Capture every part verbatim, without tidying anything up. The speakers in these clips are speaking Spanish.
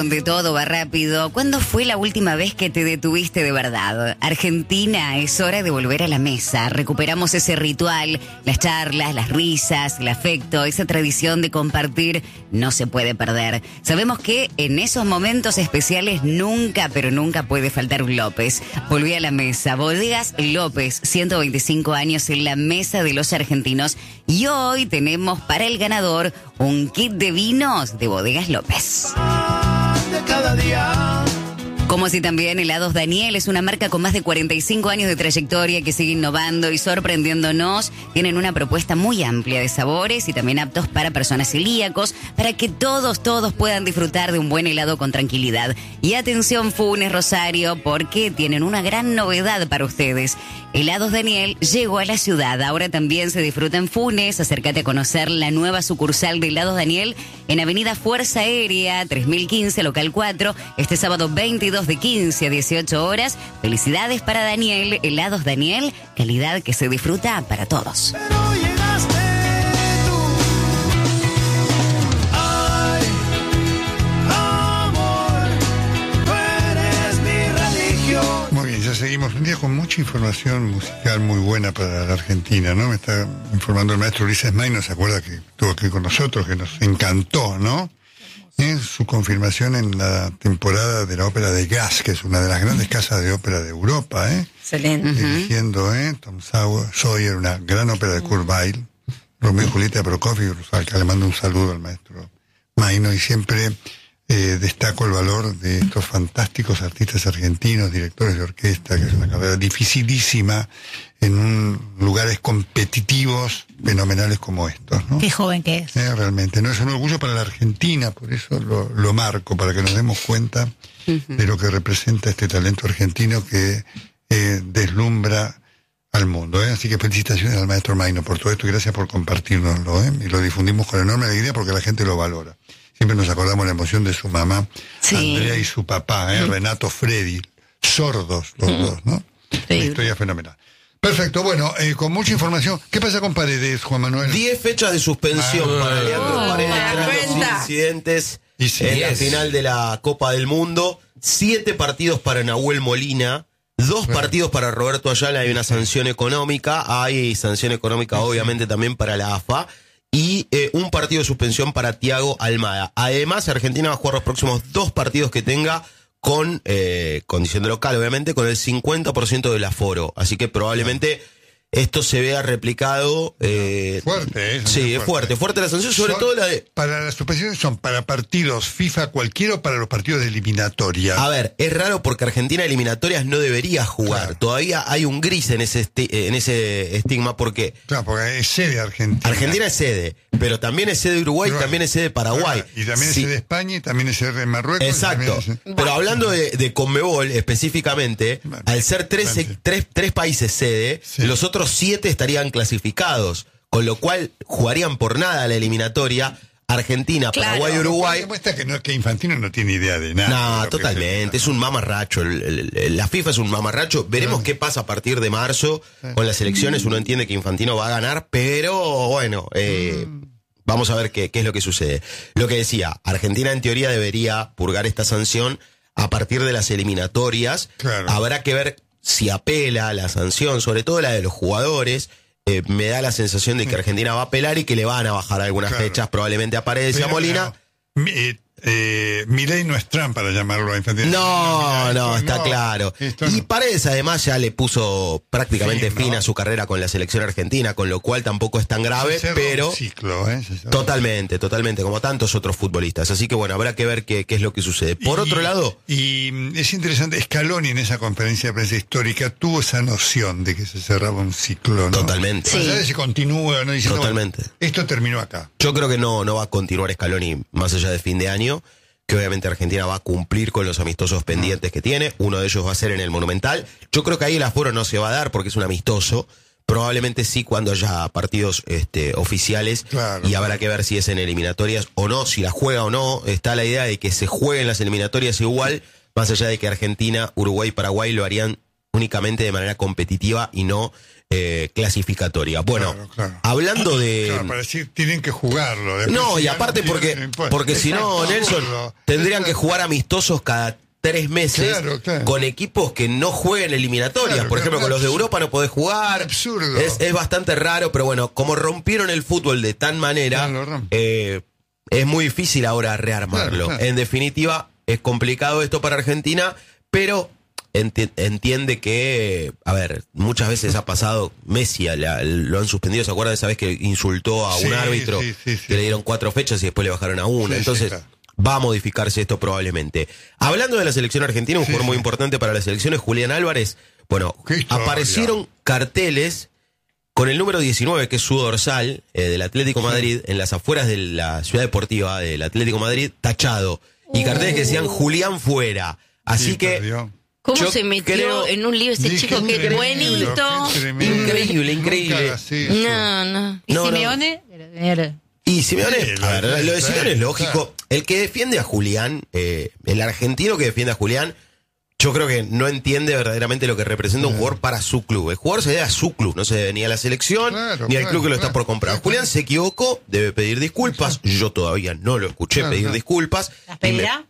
donde todo va rápido. ¿Cuándo fue la última vez que te detuviste de verdad? Argentina, es hora de volver a la mesa. Recuperamos ese ritual, las charlas, las risas, el afecto, esa tradición de compartir no se puede perder. Sabemos que en esos momentos especiales nunca, pero nunca puede faltar un López. Volví a la mesa. Bodegas López, ciento veinticinco años en la mesa de los argentinos. Y hoy tenemos para el ganador un kit de vinos de Bodegas López. De cada día. Como si también Helados Daniel es una marca con más de cuarenta y cinco años de trayectoria que sigue innovando y sorprendiéndonos. Tienen una propuesta muy amplia de sabores y también aptos para personas celíacos, para que todos, todos puedan disfrutar de un buen helado con tranquilidad. Y atención Funes, Rosario, porque tienen una gran novedad para ustedes. Helados Daniel llegó a la ciudad, ahora también se disfruta en Funes. Acércate a conocer la nueva sucursal de Helados Daniel en Avenida Fuerza Aérea, tres mil quince, local cuatro, este sábado veintidós de quince a dieciocho horas. Felicidades para Daniel, Helados Daniel, calidad que se disfruta para todos. Pero llegaste tú. Ay, amor, tú eres mi religión. Muy bien, ya seguimos. Un día con mucha información musical muy buena para la Argentina, ¿no? Me está informando el maestro Ulises May, ¿no se acuerda que estuvo aquí con nosotros, que nos encantó, ¿no? ¿Eh? Su confirmación en la temporada de la ópera de Graz, que es una de las grandes casas de ópera de Europa, ¿eh? Excelente. Uh-huh. Dirigiendo, ¿eh? Tom Sawyer, una gran ópera de Kurt Weill, Romeo y Julieta de Prokofiev, que le mando un saludo al maestro Maino, y siempre eh, destaco el valor de estos fantásticos artistas argentinos, directores de orquesta, que es una carrera dificilísima en un, lugares competitivos fenomenales como estos, ¿no? Qué joven que es. Eh, realmente, no es un orgullo para la Argentina, por eso lo, lo marco, para que nos demos cuenta uh-huh. de lo que representa este talento argentino que eh, deslumbra al mundo, ¿eh? Así que felicitaciones al maestro Maino por todo esto y gracias por compartirnoslo, ¿eh? Y lo difundimos con enorme alegría porque la gente lo valora. Siempre nos acordamos la emoción de su mamá, sí. Andrea, y su papá, ¿eh? uh-huh. Renato Freddy, sordos los uh-huh. dos, ¿no? Sí. Una historia fenomenal. Perfecto, bueno, eh, con mucha información. ¿Qué pasa con Paredes, Juan Manuel? Diez fechas de suspensión ah, para Leandro oh, Paredes tras los incidentes y sí, en yes. la final de la Copa del Mundo. Siete partidos para Nahuel Molina, dos bueno. partidos para Roberto Ayala. Hay una sanción económica, hay sanción económica sí. obviamente también para la A F A. Y eh, un partido de suspensión para Thiago Almada. Además, Argentina va a jugar los próximos dos partidos que tenga con eh, condición de local, obviamente, con el cincuenta por ciento del aforo. Así que probablemente esto se vea replicado. Eh, fuerte, ¿eh? Sí, es fuerte, fuerte la sanción, sobre son, todo la de... Para las suspensiones son para partidos FIFA cualquiera o para los partidos de eliminatoria. A ver, es raro porque Argentina eliminatorias no debería jugar. Claro. Todavía hay un gris en ese esti- en ese estigma porque... Claro, porque es sede Argentina. Argentina es sede, pero también es sede Uruguay, Uruguay. también es sede Paraguay. Claro, y también sí. es sede España y también es sede Marruecos. Exacto. Es... Pero hablando de, de Conmebol específicamente, bueno, al ser tres, tres, tres países sede, sí. los otros siete estarían clasificados, con lo cual jugarían por nada la eliminatoria. Argentina, claro. Paraguay, Uruguay. Demuestra que, no, que Infantino no tiene idea de nada. No, totalmente. Es un mamarracho. El, el, el, la FIFA es un mamarracho. Veremos sí. qué pasa a partir de marzo sí. con las elecciones. Uno entiende que Infantino va a ganar, pero bueno, eh, mm. vamos a ver qué, qué es lo que sucede. Lo que decía, Argentina en teoría debería purgar esta sanción a partir de las eliminatorias. Claro. Habrá que ver si apela a la sanción, sobre todo la de los jugadores. Eh, me da la sensación de que Argentina va a apelar y que le van a bajar algunas claro. fechas, probablemente a Paredes y a Molina. No, eh, eh, Milei no es Trump para llamarlo a Infantino. No, no, no, está no, claro. Y no. Paredes además ya le puso prácticamente sí, fin ¿no? a su carrera con la selección argentina, con lo cual tampoco es tan grave, pero ciclo, ¿eh? totalmente, totalmente, como tantos otros futbolistas. Así que bueno, habrá que ver qué, qué es lo que sucede. Por y, otro lado... Y es interesante, Scaloni en esa conferencia de prensa histórica tuvo esa noción de que se cerraba un ciclo, ¿no? Totalmente. Sí. O sea, se continúa, ¿no? Diciendo, totalmente. Bueno, esto terminó acá. Yo creo que no, no va a continuar Scaloni más allá de fin de año, que obviamente Argentina va a cumplir con los amistosos pendientes que tiene. Uno de ellos va a ser en el Monumental. Yo creo que ahí el aforo no se va a dar porque es un amistoso. Probablemente sí cuando haya partidos este, oficiales claro, y habrá claro. que ver si es en eliminatorias o no, si la juega o no. Está la idea de que se jueguen las eliminatorias igual, más allá de que Argentina, Uruguay y Paraguay lo harían únicamente de manera competitiva y no eh, clasificatoria. Bueno, Claro, claro. hablando de... Claro, para decir, tienen que jugarlo. Después, No, si y ganan, aparte tienen- porque, no importa. porque si no, Exacto, Nelson, absurdo. tendrían que Exacto. jugar amistosos cada tres meses Claro, claro. con equipos que no jueguen eliminatorias. Claro, Por claro, ejemplo, con los de absurdo. Europa no podés jugar. Absurdo. Es, es bastante raro, pero bueno, como rompieron el fútbol de tan manera, Claro, lo rompen. eh, es muy difícil ahora rearmarlo. Claro, claro. En definitiva, es complicado esto para Argentina, pero enti- entiende que, a ver, muchas veces ha pasado, Messi la- lo han suspendido, ¿se acuerdan de esa vez que insultó a un Sí, árbitro? sí, sí, sí. Que le dieron cuatro fechas y después le bajaron a una. Sí, Entonces, sí, claro. va a modificarse esto probablemente. Hablando de la selección argentina, un Sí, jugador muy sí. importante para la selección es Julián Álvarez. Bueno, Qué historia. aparecieron carteles con el número diecinueve, que es su dorsal, eh, del Atlético Madrid, en las afueras de la ciudad deportiva del Atlético Madrid, tachado. Y carteles que decían Julián fuera. Así Sí, que... perdió. ¿Cómo Yo se metió creo- en un lío ese Dije, chico? Qué tremendo, buenito. qué tremendo. Increíble, Nunca increíble. hagas eso. No, no. ¿Y No, no. Simeone? Y Simeone, Sí, lo a ver, de- lo de sí, Simeone es sí. lógico. El que defiende a Julián, eh, el argentino que defiende a Julián, yo creo que no entiende verdaderamente lo que representa un jugador para su club. El jugador se debe a su club, no se debe ni a la selección, Claro, ni al claro, club que lo está claro. por comprar. Claro. Julián se equivocó, debe pedir disculpas. Yo todavía no lo escuché Claro, pedir claro. disculpas. ¿Las Y me- pedirá?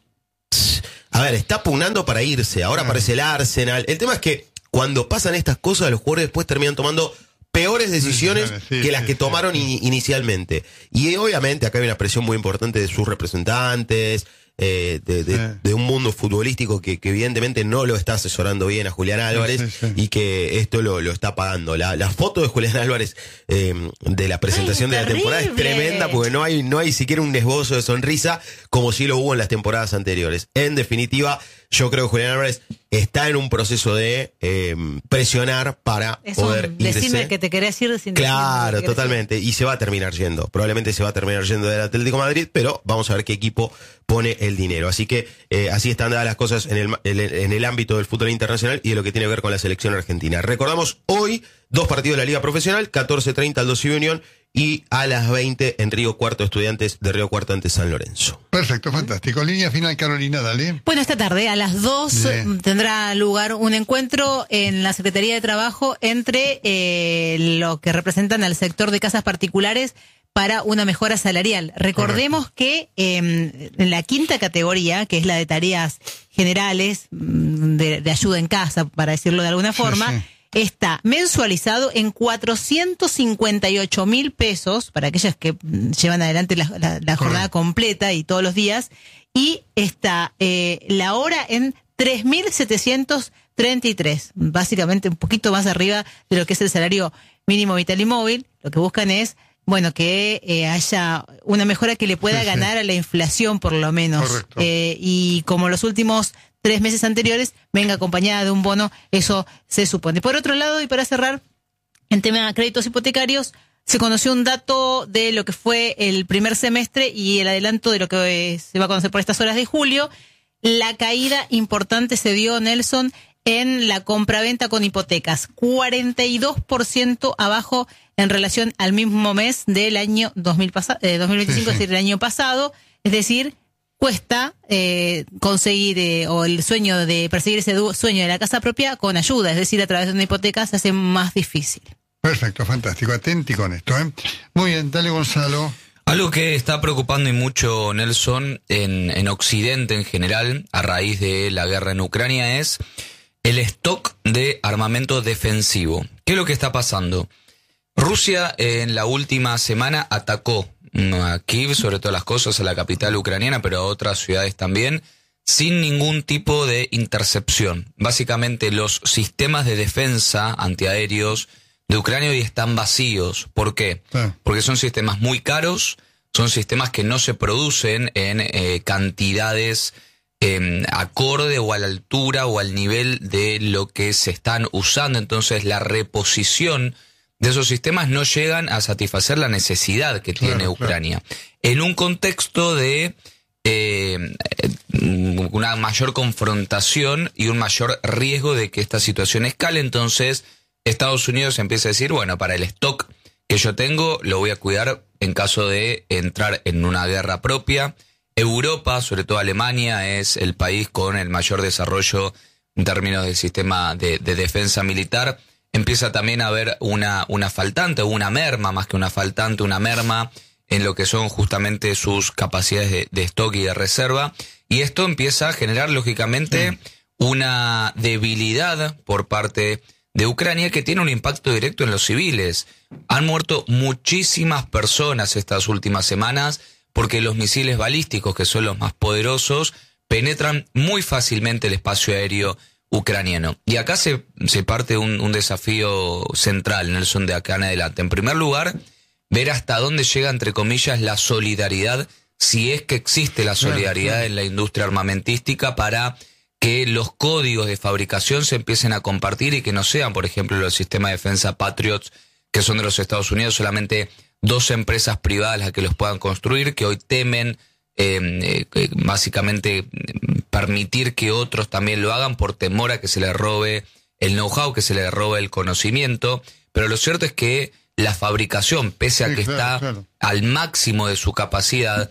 a ver, está pugnando para irse. Ahora Claro. aparece el Arsenal. El tema es que cuando pasan estas cosas, los jugadores después terminan tomando peores decisiones Decisiones, sí, que las sí, que sí. tomaron in- inicialmente. Y obviamente acá hay una presión muy importante de sus representantes, eh, de, de- Sí. de un mundo futbolístico que, que evidentemente no lo está asesorando bien a Julián Álvarez sí, sí. y que esto lo, lo está pagando. La, la foto de Julián Álvarez eh, de la presentación Ay, de la temporada es terrible. tremenda porque no hay, no hay siquiera un esbozo de sonrisa como sí lo hubo en las temporadas anteriores. En definitiva, yo creo que Julián Álvarez está en un proceso de eh, presionar para Es poder un decime irse. que te querés ir sin decirme Claro, que te querés totalmente. Y se va a terminar yendo. Probablemente se va a terminar yendo del Atlético de Madrid, pero vamos a ver qué equipo pone el dinero. Así que eh, así están dadas las cosas en el, ma- en el- en el ámbito del fútbol internacional y de lo que tiene que ver con la selección argentina. Recordamos hoy dos partidos de la Liga Profesional, catorce treinta al Doce Unión y a las veinte en Río Cuarto, Estudiantes de Río Cuarto ante San Lorenzo. Perfecto, fantástico. Línea final, Carolina, dale. Bueno, esta tarde a las dos Bien. tendrá lugar un encuentro en la Secretaría de Trabajo entre eh, lo que representan al sector de casas particulares para una mejora salarial. Recordemos que eh, en la quinta categoría, que es la de tareas generales, mm, de, de ayuda en casa, para decirlo de alguna Sí, forma, sí. está mensualizado en cuatrocientos cincuenta y ocho mil pesos para aquellas que mm, llevan adelante la, la- la jornada Correcto. completa y todos los días, y está eh, la hora en tres mil setecientos treinta y tres, básicamente un poquito más arriba de lo que es el salario mínimo vital y móvil. Lo que buscan es, bueno, que eh, haya una mejora que le pueda Sí, sí. ganar a la inflación por lo menos. Correcto. Eh, y como los últimos tres meses anteriores, venga acompañada de un bono, eso se supone. Por otro lado, y para cerrar, en tema de créditos hipotecarios, se conoció un dato de lo que fue el primer semestre y el adelanto de lo que eh, se va a conocer por estas horas de julio. La caída importante se dio, Nelson, en la compraventa con hipotecas, cuarenta y dos por ciento abajo en relación al mismo mes del año dos mil pasa- eh, dos mil veinticinco, Sí, sí. es decir, el año pasado. Es decir, cuesta eh, conseguir eh, o el sueño de perseguir ese du- sueño de la casa propia con ayuda, es decir, a través de una hipoteca se hace más difícil. Perfecto, fantástico. Atenti con esto, ¿eh? Muy bien, dale, Gonzalo. Algo que está procupando y mucho, Nelson, en, en Occidente en general, a raíz de la guerra en Ucrania, es el stock de armamento defensivo. ¿Qué es lo que está pasando? Rusia en la última semana atacó a Kiev, sobre todas las cosas, a la capital ucraniana, pero a otras ciudades también, sin ningún tipo de intercepción. Básicamente los sistemas de defensa antiaéreos de Ucrania hoy están vacíos. ¿Por qué? Ah. Porque son sistemas muy caros, son sistemas que no se producen en eh, cantidades eh, acorde o a la altura o al nivel de lo que se están usando. Entonces la reposición de esos sistemas no llegan a satisfacer la necesidad que Claro, tiene claro. Ucrania. En un contexto de eh, una mayor confrontación y un mayor riesgo de que esta situación escale, entonces Estados Unidos empieza a decir, bueno, para el stock que yo tengo lo voy a cuidar en caso de entrar en una guerra propia. Europa, sobre todo Alemania, es el país con el mayor desarrollo en términos del sistema de, de defensa militar, empieza también a haber una, una faltante, o una merma, más que una faltante, una merma en lo que son justamente sus capacidades de, de stock y de reserva. Y esto empieza a generar, lógicamente, sí. una debilidad por parte de Ucrania que tiene un impacto directo en los civiles. Han muerto muchísimas personas estas últimas semanas porque los misiles balísticos, que son los más poderosos, penetran muy fácilmente el espacio aéreo ucraniano. Y acá se, se parte un, un desafío central, Nelson, de acá en adelante. En primer lugar, ver hasta dónde llega, entre comillas, la solidaridad, si es que existe la solidaridad en la industria armamentística, para que los códigos de fabricación se empiecen a compartir y que no sean, por ejemplo, los sistemas de defensa Patriots, que son de los Estados Unidos, solamente dos empresas privadas las que los puedan construir, que hoy temen eh, eh, básicamente permitir que otros también lo hagan por temor a que se les robe el know-how, que se les robe el conocimiento. Pero lo cierto es que la fabricación, pese a sí, que claro, está claro. al máximo de su capacidad,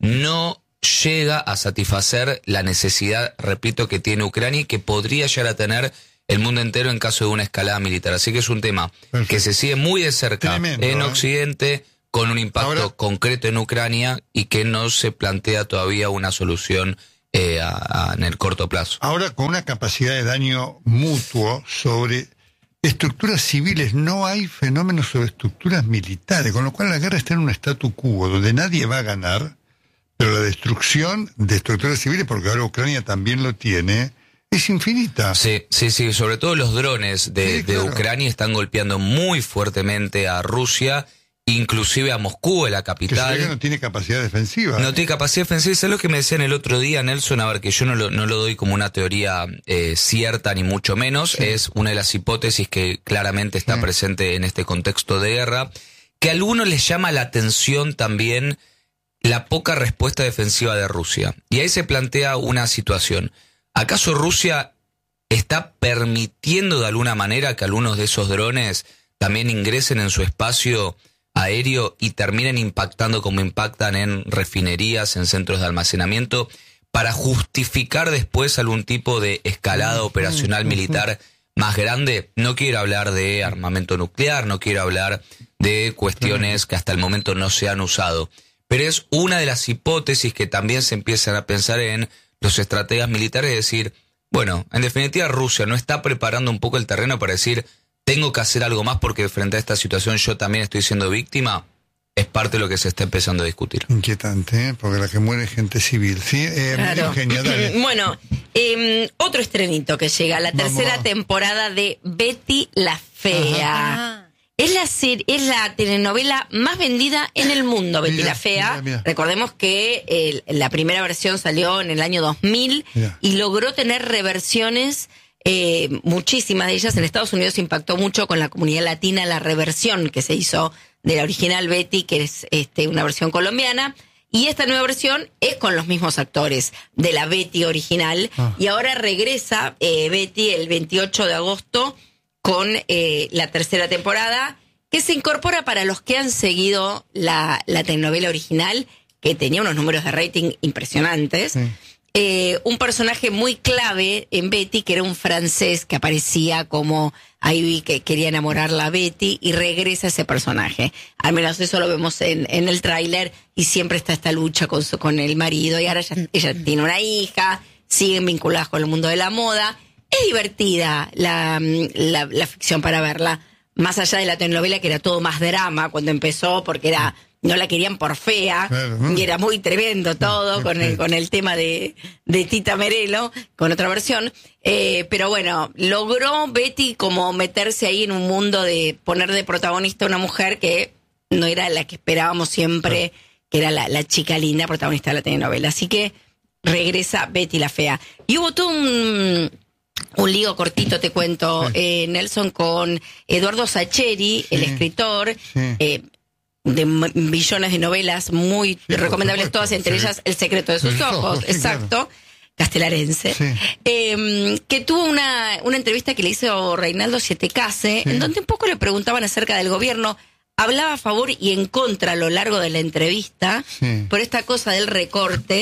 no llega a satisfacer la necesidad, repito, que tiene Ucrania y que podría llegar a tener el mundo entero en caso de una escalada militar. Así que es un tema Perfecto. que se sigue muy de cerca Tremendo, en ¿eh? Occidente, con un impacto Ahora, concreto en Ucrania y que no se plantea todavía una solución eh, a, a, en el corto plazo. Ahora, con una capacidad de daño mutuo sobre estructuras civiles, no hay fenómenos sobre estructuras militares, con lo cual la guerra está en un statu quo donde nadie va a ganar, pero la destrucción de estructuras civiles, porque ahora Ucrania también lo tiene, es infinita. Sí, sí, sí, sobre todo los drones de, sí, claro. de Ucrania están golpeando muy fuertemente a Rusia, inclusive a Moscú, la capital. Que no tiene capacidad defensiva. No ¿eh? tiene capacidad defensiva. ¿Sabes lo que me decían el otro día, Nelson? A ver, que yo no lo, no lo doy como una teoría eh, cierta, ni mucho menos. Sí. Es una de las hipótesis que claramente está sí. presente en este contexto de guerra, que a algunos les llama la atención también la poca respuesta defensiva de Rusia. Y ahí se plantea una situación. ¿Acaso Rusia está permitiendo de alguna manera que algunos de esos drones también ingresen en su espacio aéreo y terminen impactando como impactan en refinerías, en centros de almacenamiento, para justificar después algún tipo de escalada operacional militar más grande? No quiero hablar de armamento nuclear, no quiero hablar de cuestiones que hasta el momento no se han usado, pero es una de las hipótesis que también se empiezan a pensar en los estrategas militares, es decir, bueno, en definitiva Rusia no está preparando un poco el terreno para decir, tengo que hacer algo más porque frente a esta situación yo también estoy siendo víctima. Es parte de lo que se está empezando a discutir. Inquietante, ¿eh? Porque la que muere es gente civil. Sí, eh, claro. Eugenia, dale. Bueno, eh, otro estrenito que llega, la tercera Vamos. temporada de Betty la Fea. Ajá. Es la serie, es la telenovela más vendida en el mundo, Betty mira, la Fea. Mira, mira. Recordemos que el, la primera versión salió en el año dos mil mira. y logró tener reversiones, eh, muchísimas de ellas. En Estados Unidos impactó mucho con la comunidad latina la reversión que se hizo de la original Betty, que es este, una versión colombiana. Y esta nueva versión es con los mismos actores de la Betty original. Ah. Y ahora regresa eh, Betty el veintiocho de agosto con eh, la tercera temporada, que se incorpora para los que han seguido la, la telenovela original, que tenía unos números de rating impresionantes. Sí. Eh, un personaje muy clave en Betty, que era un francés que aparecía como ahí que quería enamorarla a Betty, y regresa ese personaje. Al menos eso lo vemos en, en el tráiler, y siempre está esta lucha con, su, con el marido, y ahora ella, ella tiene una hija, siguen vinculadas con el mundo de la moda. Es divertida la, la, la ficción para verla, más allá de la telenovela, que era todo más drama cuando empezó, porque era no la querían por fea, claro, ¿no? Y era muy tremendo todo con el con el tema de, de Tita Merelo, con otra versión. Eh, pero bueno, logró Betty como meterse ahí en un mundo de poner de protagonista a una mujer que no era la que esperábamos siempre, que era la, la chica linda protagonista de la telenovela. Así que regresa Betty la Fea. Y hubo todo un... Un lío cortito, te cuento, sí. eh, Nelson, con Eduardo Sacheri, sí. el escritor, sí. eh, de billones de novelas muy sí, recomendables todas, entre sí. ellas El secreto de sus ojos, ojos sí, exacto, claro. Castelarense, sí. eh, que tuvo una, una entrevista que le hizo Reinaldo Sietecase, sí. en donde un poco le preguntaban acerca del gobierno. Hablaba a favor y en contra a lo largo de la entrevista, sí. por esta cosa del recorte.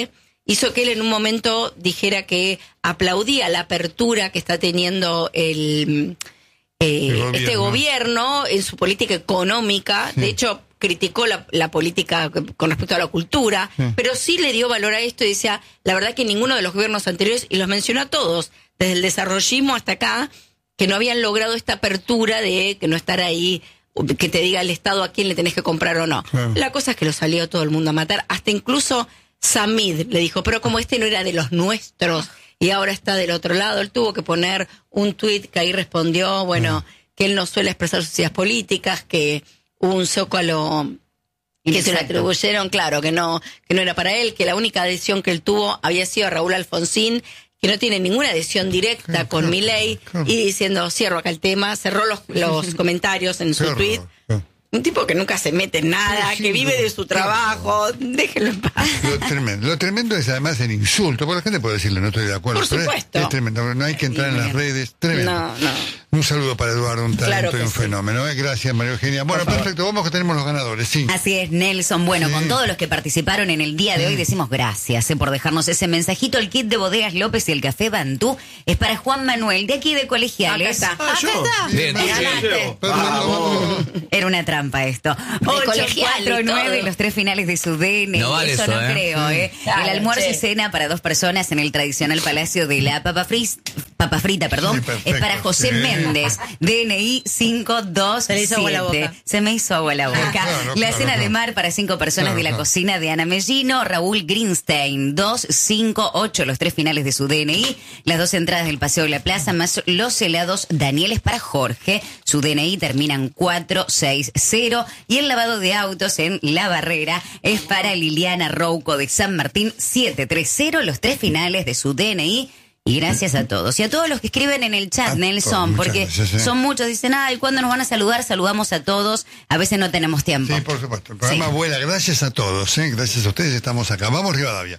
hizo que él en un momento dijera que aplaudía la apertura que está teniendo el, eh, El gobierno. este gobierno en su política económica. De hecho, criticó la, la política con respecto a la cultura, Sí. pero sí le dio valor a esto y decía, la verdad que ninguno de los gobiernos anteriores, y los mencionó a todos, desde el desarrollismo hasta acá, que no habían logrado esta apertura de que no estar ahí, que te diga el Estado a quién le tenés que comprar o no. Claro. La cosa es que lo salió todo el mundo a matar, hasta incluso Samid le dijo, pero como este no era de los nuestros y ahora está del otro lado, él tuvo que poner un tuit que ahí respondió, bueno, que él no suele expresar sus ideas políticas, que hubo un zócalo que se le Exacto. atribuyeron, claro, que no, que no era para él, que la única adhesión que él tuvo había sido a Raúl Alfonsín, que no tiene ninguna adhesión directa Claro, con claro, Milei, claro. y diciendo, cierro acá el tema, cerró los, los comentarios en su Qué tweet. horror, claro. Un tipo que nunca se mete en nada, Sí, sí, que vive no, de su claro. trabajo, déjenlo en paz. Lo tremendo. Lo tremendo es además el insulto, porque la gente puede decirle, no estoy de acuerdo. Por pero es- supuesto. Es, tremendo, no hay que entrar en las redes. Tremendo. No, no. Un saludo para Eduardo, un talento Claro que y un sí. fenómeno. ¿eh? Gracias, María Eugenia. Bueno, perfecto, vamos que tenemos los ganadores, sí. Así es, Nelson. Bueno, Sí. con todos los que participaron en el día de hoy, decimos gracias eh, por dejarnos ese mensajito. El kit de Bodegas López y el Café Bantú es para Juan Manuel, de aquí de Colegiales. Acá está. Ah, yo. Bien, Me tú, ganaste. Vamos. Era una trampa esto. ocho colegial y cuatro nueve, todo. los tres finales de su D N I. No vale eso, eso, no ¿eh? creo, ¿eh? Claro, el almuerzo che. y cena para dos personas en el tradicional Palacio de la Papa, Fris- Papa Frita, perdón, Sí, perfecto, es para José sí. Méndez, D N I cinco dos Se le hizo agua la siete. boca. Se me hizo agua la boca. claro, la claro, cena de claro. mar para cinco personas Claro, de la claro. cocina de Ana Mellino, Raúl Greenstein, dos cinco ocho, los tres finales de su D N I, las dos entradas del Paseo de la Plaza, más los helados Danieles para Jorge, su D N I terminan cuatro seis cero, y el lavado de autos en La Barrera es para Liliana Rouco de San Martín, siete tres cero, los tres finales de su D N I. Y gracias a todos. Y a todos los que escriben en el chat, A Nelson, todos, muchas porque gracias, sí. son muchos. Dicen, ay, ¿cuándo nos van a saludar? Saludamos a todos. A veces no tenemos tiempo. Sí, por supuesto. El programa Sí. vuela. Gracias a todos, ¿eh? Gracias a ustedes, estamos acá. Vamos, Rivadavia.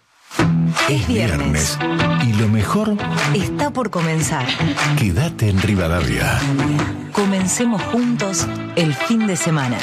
Es viernes y lo mejor, Está por comenzar. quédate en Rivadavia. Comencemos juntos el fin de semana.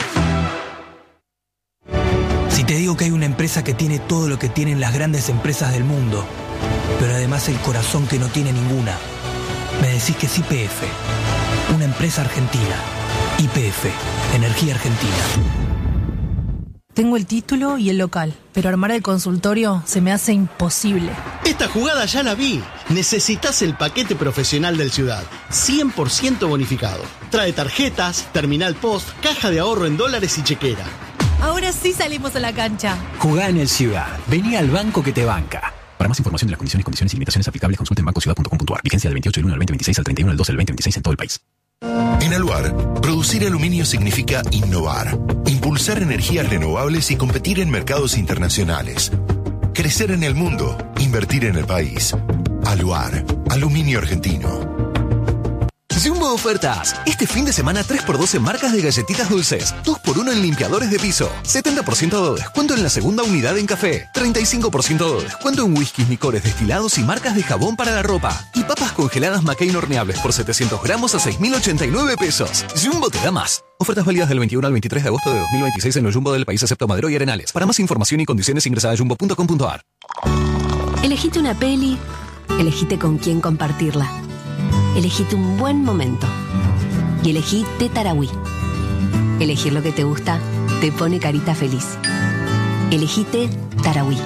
Si te digo que hay una empresa que tiene todo lo que tienen las grandes empresas del mundo, pero además el corazón que no tiene ninguna, me decís que es Y P F, una empresa argentina. Y P F, Energía Argentina. Tengo el título y el local, pero armar el consultorio se me hace imposible. Esta jugada ya la vi. Necesitas el paquete profesional del Ciudad, cien por ciento bonificado. Trae tarjetas, terminal post, caja de ahorro en dólares y chequera. Ahora sí salimos a la cancha. Jugá en el Ciudad. Vení al banco que te banca. Para más información de las condiciones, condiciones y limitaciones aplicables, consulte en banco ciudad punto com punto a r. Vigencia del veintiocho del uno al veinte veintiséis al treinta y uno del doce del veinte veintiséis en todo el país. En Aluar, producir aluminio significa innovar, impulsar energías renovables y competir en mercados internacionales. Crecer en el mundo, invertir en el país. Aluar, aluminio argentino. Jumbo Ofertas. Este fin de semana tres por doce marcas de galletitas dulces. dos por uno en limpiadores de piso. setenta por ciento de descuento en la segunda unidad en café. treinta y cinco por ciento de descuento en whiskies, licores, destilados y marcas de jabón para la ropa. Y papas congeladas McCain horneables por setecientos gramos a seis mil ochenta y nueve pesos. Jumbo te da más. Ofertas válidas del veintiuno al veintitrés de agosto de dos mil veintiséis en los Jumbo del país excepto Madero y Arenales. Para más información y condiciones ingresa a jumbo punto com punto a r. Elegite una peli, elegite con quién compartirla. Elegite un buen momento. Y elegí Tetarawi. Elegir lo que te gusta te pone carita feliz. Elegite Tarawi.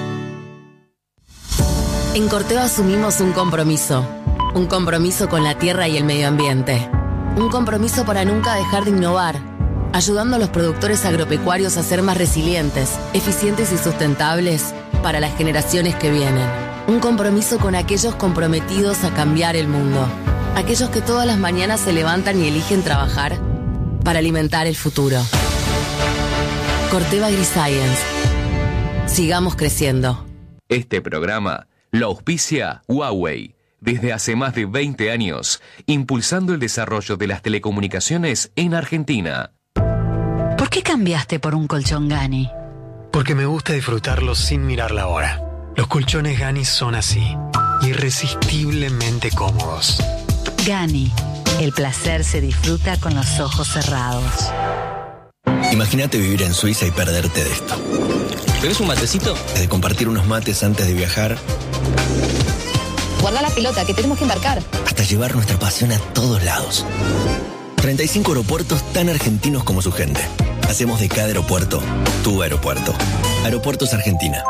En Corteva asumimos un compromiso. Un compromiso con la tierra y el medio ambiente. Un compromiso para nunca dejar de innovar, ayudando a los productores agropecuarios a ser más resilientes, eficientes y sustentables para las generaciones que vienen. Un compromiso con aquellos comprometidos a cambiar el mundo. Aquellos que todas las mañanas se levantan y eligen trabajar para alimentar el futuro. Corteva AgriScience. Sigamos creciendo. Este programa lo auspicia Huawei, desde hace más de veinte años, impulsando el desarrollo de las telecomunicaciones en Argentina. ¿Por qué cambiaste por un colchón Gani? Porque me gusta disfrutarlo sin mirar la hora. Los colchones Gani son así, irresistiblemente cómodos. Gani, el placer se disfruta con los ojos cerrados. Imagínate vivir en Suiza y perderte de esto. ¿Querés un matecito? Desde compartir unos mates antes de viajar, Guarda la pelota, que tenemos que embarcar. hasta llevar nuestra pasión a todos lados. treinta y cinco aeropuertos tan argentinos como su gente. Hacemos de cada aeropuerto tu aeropuerto. Aeropuertos Argentina.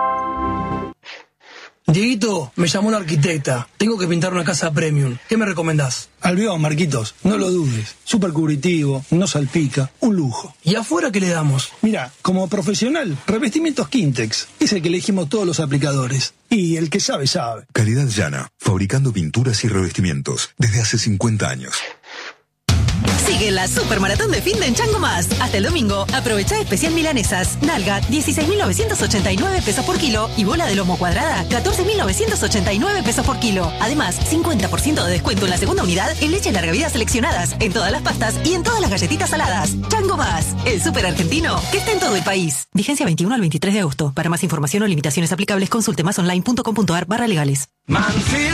Dieguito, me llamó una arquitecta. Tengo que pintar una casa premium. ¿Qué me recomendás? Albión, Marquitos. No lo dudes. Súper cubritivo, no salpica. Un lujo. ¿Y afuera qué le damos? Mira, como profesional, revestimientos Quintex. Es el que elegimos todos los aplicadores. Y el que sabe, sabe. Calidad llana, fabricando pinturas y revestimientos desde hace cincuenta años. Sigue la Supermaratón de Finde en Chango Más. Hasta el domingo, aprovecha especial milanesas. Nalga, dieciséis mil novecientos ochenta y nueve pesos por kilo. Y bola de lomo cuadrada, catorce mil novecientos ochenta y nueve pesos por kilo. Además, cincuenta por ciento de descuento en la segunda unidad en leche larga vida seleccionadas, en todas las pastas y en todas las galletitas saladas. Chango Más, el súper argentino que está en todo el país. Vigencia veintiuno al veintitrés de agosto. Para más información o limitaciones aplicables, consulte más online punto com punto ar barra legales.